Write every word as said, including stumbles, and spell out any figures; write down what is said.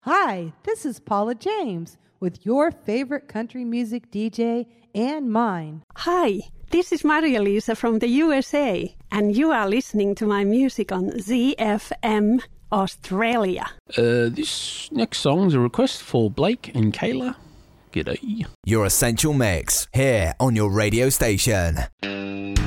Hi, this is Paula James with your favorite country music D J and mine. Hi, this is Maria Lisa from the U S A, and you are listening to my music on Z F M Australia. Uh, this next song is a request for Blake and Kayla. G'day. Your Essential Mix, here on your radio station.